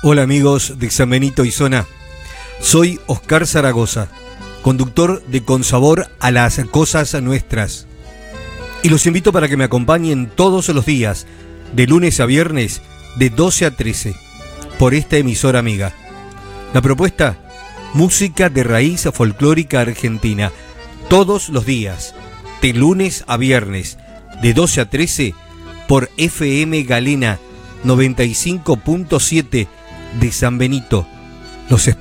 Hola amigos de San Benito y zona, soy Oscar Zaragoza, conductor de Con Sabor a las Cosas Nuestras, y los invito para que me acompañen todos los días, de lunes a viernes, de 12 a 13, por esta emisora amiga. La propuesta, música de raíz folclórica argentina, todos los días, de lunes a viernes, de 12 a 13, por FM Galena 95.7 de San Benito. Los